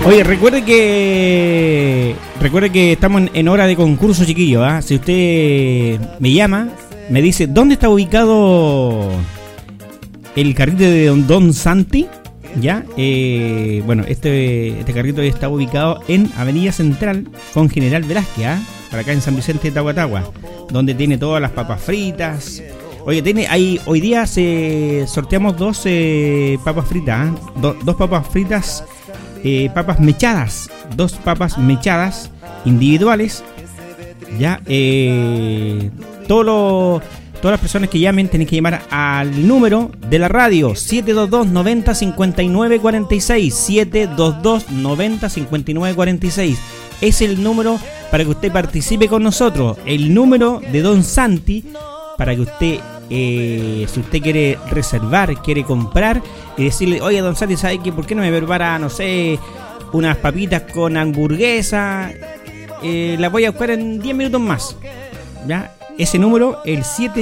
Oye, recuerde que estamos en hora de concurso, chiquillo, ¿ah? Si usted me llama, me dice, ¿dónde está ubicado el carrito de Don Santi? ¿Ya? Bueno, este carrito está ubicado en Avenida Central con General Velázquez, ¿ah? Para acá en San Vicente de Tahuatahua, donde tiene todas las papas fritas. Oye, hoy día sorteamos dos papas fritas, ¿eh? Dos papas fritas, papas mechadas, dos papas mechadas individuales. Ya, todas las personas que llamen tienen que llamar al número de la radio 722 90 59 46, 722 90 59 46. Es el número para que usted participe con nosotros, el número de Don Santi, para que usted, si usted quiere reservar, quiere comprar y decirle, oye, Don Santi, ¿sabe qué? ¿Por qué no me prepara, no sé, unas papitas con hamburguesa? Las voy a buscar en 10 minutos más. ¿Ya? Ese número, el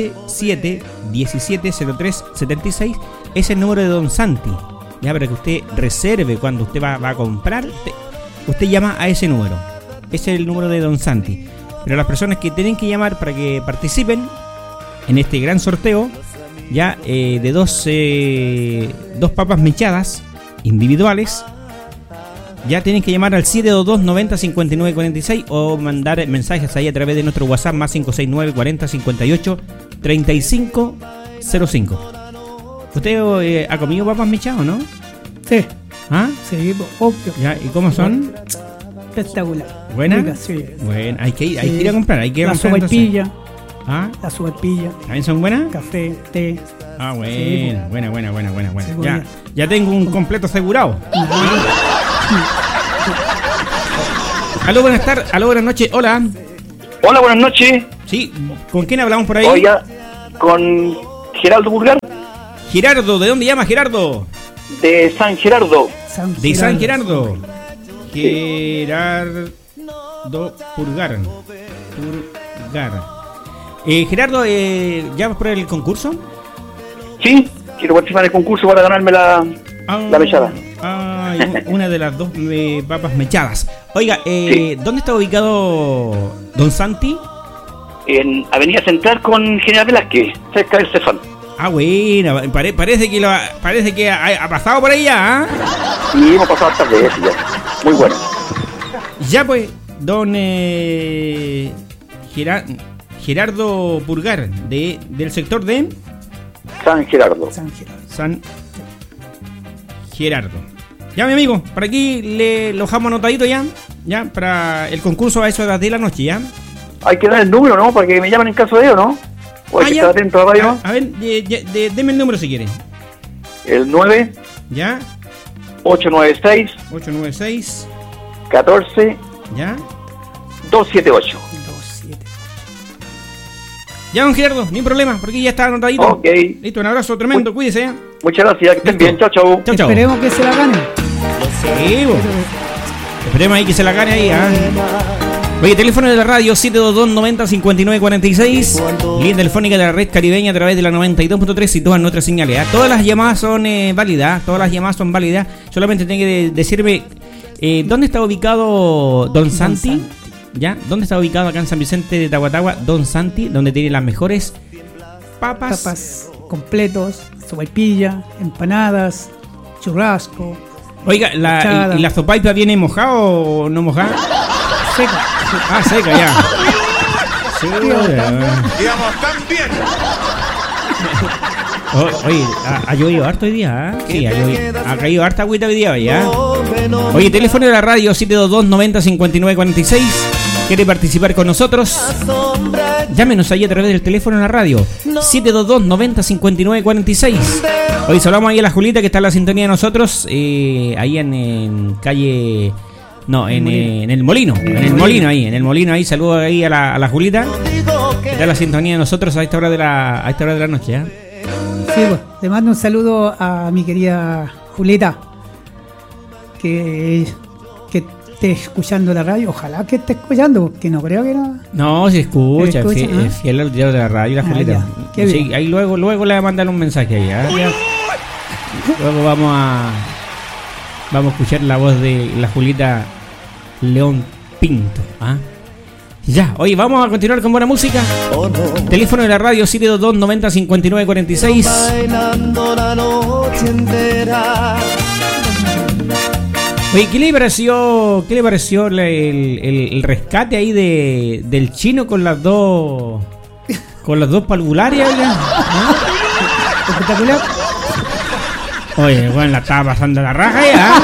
77-1703-76, es el número de Don Santi. Ya, para que usted reserve cuando usted va a comprar, usted llama a ese número. Ese es el número de Don Santi. Pero las personas que tienen que llamar para que participen en este gran sorteo, ya, de dos papas mechadas individuales, ya tienen que llamar al 722 90 59 46 o mandar mensajes ahí a través de nuestro WhatsApp más 569 40 58 35 05. ¿Usted ha comido papas mechadas o no? Sí. ¿Ah? Sí, obvio. Ya, ¿y cómo son? Espectacular. ¿Buenas? Sí. Bueno, hay que ir a comprar. La sopaipilla. ¿Ah? La sopaipilla. ¿También son buenas? Café, té. Ah, bueno, sí, buena. Sí, Ya tengo un completo asegurado. Aló, buenas tardes. Aló, buenas noches. Hola. Hola, buenas noches. Sí, ¿con quién hablamos por ahí? Oiga, con Gerardo Pulgar. Gerardo, ¿de dónde llamas, Gerardo? De San Gerardo. De San Gerardo. Gerardo Pulgar. Gerardo, ¿llamas por el concurso? Sí, quiero participar en el concurso para ganarme la mechada. Una de las dos papas mechadas. Oiga, sí. ¿Dónde está ubicado Don Santi? En Avenida Central con General Velázquez, cerca del Cefal. Ah, bueno, parece que ha pasado por ahí ya, ¿eh? Sí, hemos pasado hartas veces ya. Muy bueno. Ya pues, don Gerardo Pulgar, del sector de San Gerardo. San Gerardo. Ya, mi amigo, por aquí lo dejamos anotadito ya, para el concurso a eso de las 10 de la noche, ya. Hay que dar el número, ¿no? Para que me llamen en caso de ello, ¿no? O hay que estar atento a radio. A ver, deme el número si quieren. El 9. ¿Ya? 896. 14. ¿Ya? 278. Ya, don Gerardo, ni un problema, porque ya está anotadito. Ok. Listo, un abrazo tremendo, cuídese. Muchas gracias, que estén bien. Chao, chao. Chao, chao. Esperemos que se la gane. Sí, esperemos ahí que se la gane ahí, ¿ah? Oye, teléfono de la radio 722 90 59 46. Línea telefónica de la red caribeña a través de la 92.3 y todas nuestras señales, ¿ah? Todas las llamadas son válidas, Solamente tiene que decirme ¿dónde está ubicado Don Santi? ¿Ya? ¿Dónde está ubicado acá en San Vicente de Tahuatahua Don Santi? Donde tiene las mejores papas completos, sopaipilla, empanadas, churrasco. Oiga, ¿y la sopaipa viene mojada o no mojada? Seca. Ah, seca ya. Sí, digamos, también. Oye, ha llovido harto hoy día, ¿eh? Sí, ha caído harta agüita hoy día, ¿ya? Oye, teléfono de la radio 722 90 59 46. ¿Quiere participar con nosotros? Llámenos ahí a través del teléfono en la radio 722 90 59 46. Hoy saludamos ahí a la Julita que está en la sintonía de nosotros, ahí en calle... No, en el Molino. En el Molino ahí. Saludo ahí a la Julita que está en la sintonía de nosotros a esta hora de la noche, ¿eh? Sí, pues, le mando un saludo a mi querida Julita que esté escuchando la radio. Ojalá que esté escuchando, porque no creo que no. No, se escucha, es fiel al diario de la radio, la Julita. Sí, ahí luego le voy a mandar un mensaje ahí, ¿eh? Luego vamos Vamos a escuchar la voz de la Julieta León Pinto. ¿Ah? Ya, oye, vamos a continuar con buena música. Teléfono de la radio 722-90-59-46. Bailando la noche entera. Oye, ¿qué le pareció el rescate ahí del chino con las dos palvularias? ¿Ah? Espectacular. Oye, bueno, la estaba pasando la raja ya.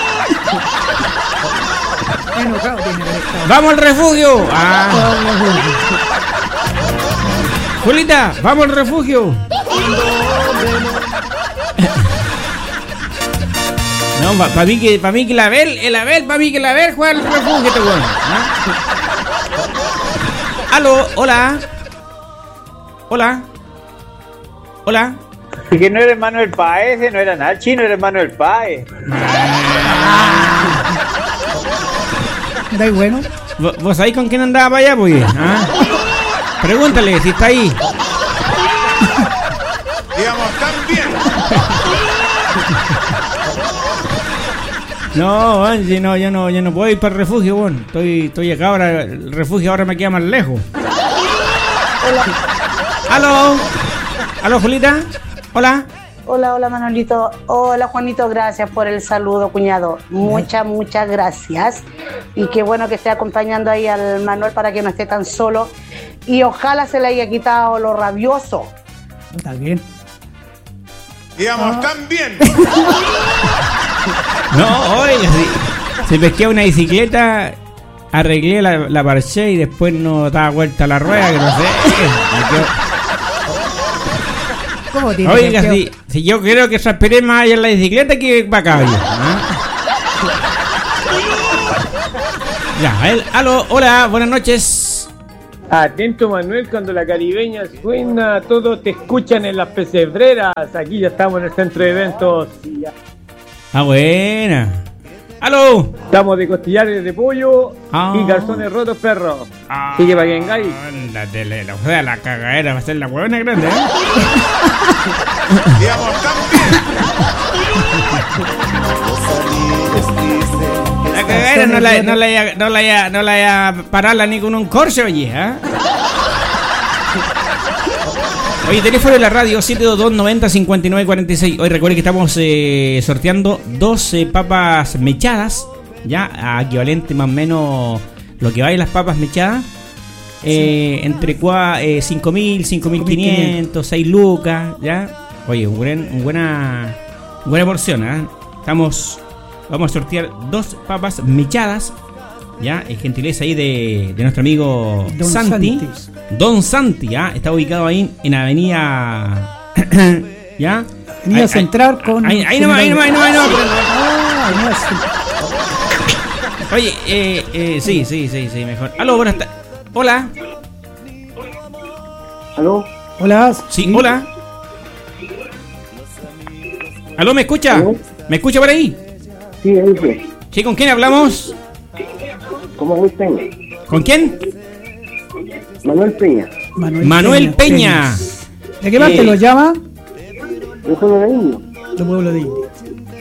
Enojado tiene que haber estado. ¡Vamos al refugio! Ah. Julita, vamos al refugio. No, para mí que el Abel juega al refugio este weón. ¿Ah? Aló, hola. Hola. Que no era hermano del Paez, no era nada chino, era hermano del Paez. Da y bueno. ¿Vos sabés con quién andaba para allá, pues? ¿Ah? Pregúntale si está ahí. Digamos, también. No, Angie, no, yo no puedo ir para el refugio, bueno. Estoy acá ahora, el refugio ahora me queda más lejos. ¿Aló, Julita? Hola. Hola, Manolito. Hola, Juanito. Gracias por el saludo, cuñado. Muchas gracias. Y qué bueno que esté acompañando ahí al Manuel para que no esté tan solo. Y ojalá se le haya quitado lo rabioso. Está bien. Digamos, también. No, oiga, si pesqué una bicicleta, arreglé la parché y después no daba vuelta la rueda, que no sé. ¿Cómo tiene Oiga, que si yo creo que se esperé más allá en la bicicleta que para caballo. ¿Ah? Ya, aló, hola, buenas noches. Atento, Manuel, cuando la caribeña suena, todos te escuchan en las pesebreras. Aquí ya estamos en el centro de eventos. Ah, buena. ¡Aló! Estamos de costillares de pollo y calzones rotos, perro. Así que para que vengáis. O sea, la cagadera va a ser la huevona grande, ¿eh? Digamos, también. La cagadera no la haya pararla ni con un corcho, oye, ¿eh? Oye, teléfono de la radio 722-90-59-46. Hoy recuerden que estamos sorteando 12 papas mechadas, ya, a equivalente más o menos lo que vale las papas mechadas. Entre 5.000, 5.500, 6 lucas, ya. Oye, buena porción, ¿eh? Vamos a sortear 2 papas mechadas, ya, gentileza ahí de nuestro amigo Don Santi. Santis. Don Santi, ¿ah? Está ubicado ahí en Avenida. ¿Ya? Avenida Central con. Ahí no. Oye, sí, mejor. Aló, buenas tardes. Hola. ¿Aló? Hola. Sí, hola. Aló, ¿me escucha? ¿Aló? ¿Me escucha por ahí? Sí, ahí fue. Sí, ¿con quién hablamos? ¿Cómo Manuel Peña? ¿Con quién? Manuel Peña. Manuel Peña. ¿De qué parte lo llama? Yo soy de Indio. De Pueblo de Indio.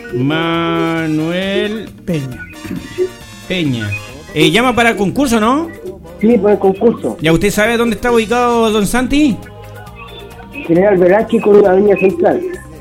Manuel Peña. Llama para el concurso, ¿no? Sí, por el concurso. ¿Ya usted sabe dónde está ubicado Don Santi? General Velázquez con la Avenida Central.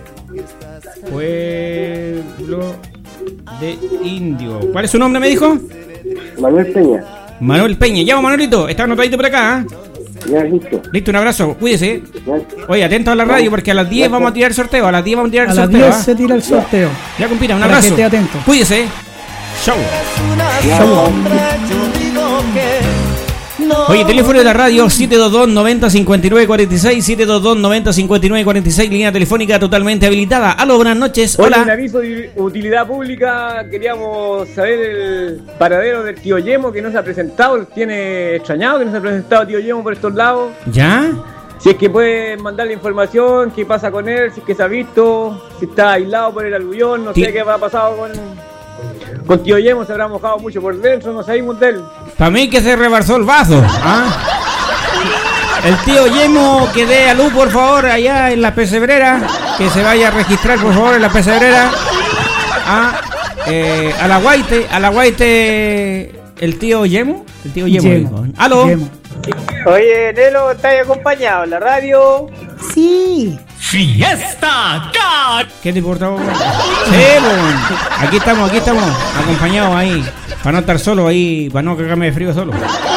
Pueblo de Indio. ¿Cuál es su nombre, me dijo? Manuel Peña. Manuel Peña. Llamo, Manuelito. Está anotadito por acá, ¿eh? Ya, listo. Listo, un abrazo. Cuídese. Ya. Oye, atento a la radio porque a las 10 vamos a tirar el sorteo. A las 10 vamos a tirar el A las sorteo. 10 se tira el sorteo. Ya, compita, un Para abrazo. que esté atento. Cuídese. Chau. Una sombra, yo digo que no. Oye, teléfono de la radio 722-90-59-46, 722-90-59-46, línea telefónica totalmente habilitada. Aló, buenas noches. Hola. Un Hola. aviso de utilidad pública. Queríamos saber el paradero del tío Yemo que no se ha presentado. Tiene extrañado que no se ha presentado tío Yemo por estos lados. ¿Ya? Si es que pueden mandarle información, qué pasa con él, si es que se ha visto, si está aislado por el aluvión, no sé qué ha pasado con tío Yemo, se habrá mojado mucho por dentro, no sabemos de él. Para mí que se rebalsó el vaso. ¿Ah? El tío Yemo que dé a luz, por favor, allá en la pesebrera. Que se vaya a registrar, por favor, en la pesebrera. ¿Ah? A la Guaite, el tío Yemo. Dijo. ¿Aló? Yemo. Oye, Nelo, ¿estás acompañado en la radio? Sí. ¡Fiesta! ¿Qué te importa vos? Sí, pues, aquí estamos, acompañados ahí. Para no estar solo ahí, para no cagarme de frío solo.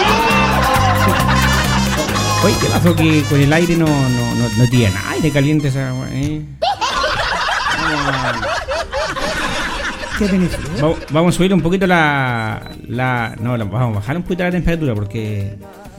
Oye, ¿qué pasó que con el aire no tiene aire caliente esa ¿Qué tenés frío? Vamos a subir un poquito vamos a bajar un poquito la temperatura porque...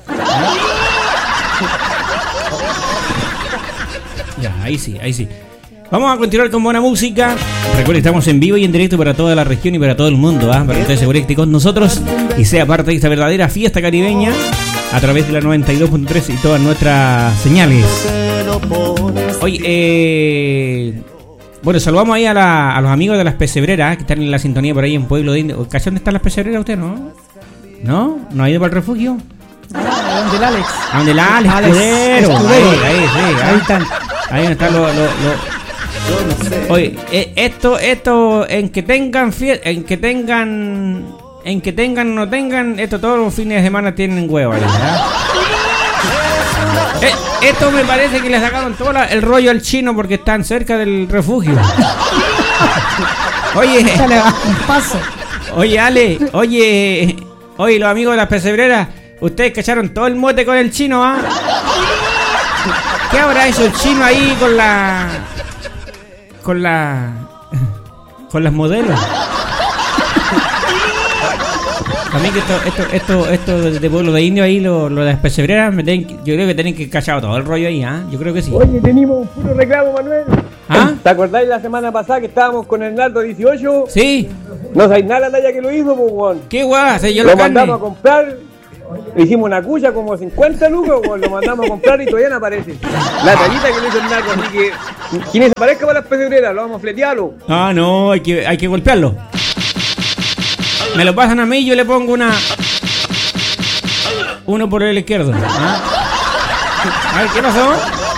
Ya, ahí sí. Vamos a continuar con buena música. Recuerden, estamos en vivo y en directo para toda la región y para todo el mundo, para que usted se conecte con nosotros y sea parte de esta verdadera fiesta caribeña a través de la 92.3 y todas nuestras señales. Oye, bueno, saludamos ahí a los amigos de las pesebreras que están en la sintonía por ahí en Pueblo de Indio. ¿Dónde están las pesebreras usted, no? ¿No ha ido para el refugio? ¿Dónde el Alex? ¿Dónde el Alex? Escudero. Ahí, sí. Ahí están. Ahí están los... Oye, esto en que tengan no tengan, esto todos los fines de semana tienen huevo ahí, ¿verdad? Esto me parece que le sacaron todo el rollo al chino porque están cerca del refugio. Oye, un paso. Oye, Ale, oye, los amigos de las pesebreras, ustedes cacharon todo el mote con el chino, ¿ah? ¿Qué habrá hecho el chino ahí con las modelos? A mí que esto de Pueblo de Indio ahí, lo de las pesebreras, yo creo que tienen que cachar todo el rollo ahí, ¿ah? Yo creo que sí. Oye, tenemos un puro reclamo, Manuel. ¿Ah? ¿Te acordáis la semana pasada que estábamos con el Nardo 18? Sí. No sabéis nada la talla que lo hizo, pues, weón. ¿Qué guay? Se yo lo mandamos a comprar. Hicimos una cucha como 50 lucas, weón. Lo mandamos a comprar y todavía no aparece. La tallita que le hizo el Nardo, así que quien se parezca para las pesebreras, lo vamos a fletearlo. Ah, no, hay que golpearlo. Me lo pasan a mí y yo le pongo uno por el izquierdo. ¿Ah? A ver, ¿qué pasó?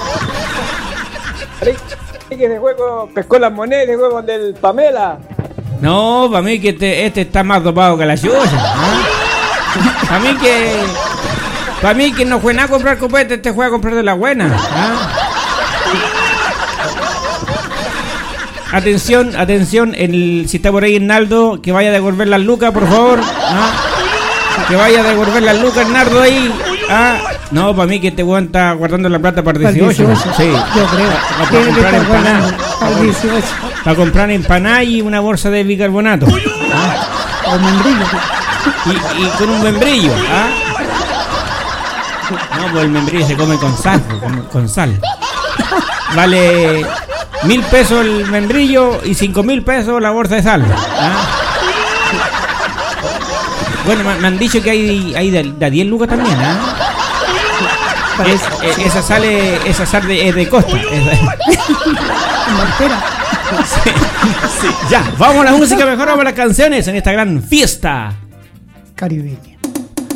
Que ese juego pescó las monedas, ese juego del Pamela. No, para mí que este está más dopado que la chucha. ¿Ah? Para mí que no fue nada a comprar copete, este juega a comprar de la buena. ¿Ah? Atención, si está por ahí Naldo, que vaya a devolver las lucas, por favor. ¿Ah? Que vaya a devolver las lucas, Nardo, ahí. ¿Ah? No, para mí que este weón está guardando la plata para el 18. Sí, yo creo. Para comprar empanadas. Para comprar empanadas y una bolsa de bicarbonato. ¿Ah? O membrillo. Y con un membrillo. ¿Ah? No, pues el membrillo se come con sal. Con sal. Vale 1.000 pesos el membrillo y 5.000 pesos la bolsa de sal. ¿Ah? Bueno, me han dicho que hay de 10 lucas también, ¿ah? Esa sal es de costa. Sí. Ya, vamos a la música, mejor vamos a las canciones en esta gran fiesta caribeña.